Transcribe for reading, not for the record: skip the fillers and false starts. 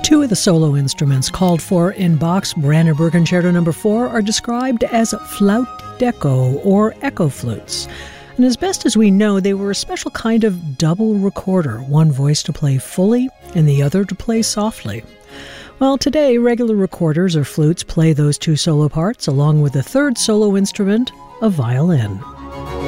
Two of the solo instruments called for in Bach's Brandenburg Concerto No. 4 are described as Flaut d'Echo or echo flutes. And as best as we know, they were a special kind of double recorder, one voice to play fully and the other to play softly. Well, today, regular recorders or flutes play those two solo parts along with the third solo instrument, a violin.